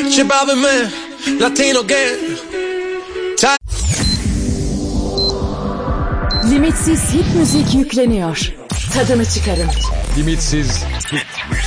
Chibabi man, Latino gang. Limitsiz hit müzik yükleniyor. Tadını çıkarın. Limitsiz